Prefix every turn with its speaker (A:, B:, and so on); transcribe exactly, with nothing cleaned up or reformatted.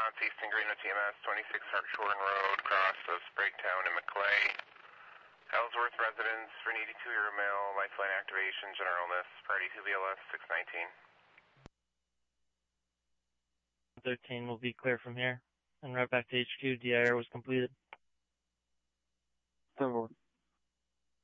A: response, Easton Greenwood T M S, twenty-six Hartshorn Road, cross of Spraguetown and Maclay. Ellsworth residence for an eighty-two-year male, lifeline activation, general illness, party two B L S six nineteen.
B: thirteen will be clear from here. And right back to H Q, D I R was completed.
C: ten four.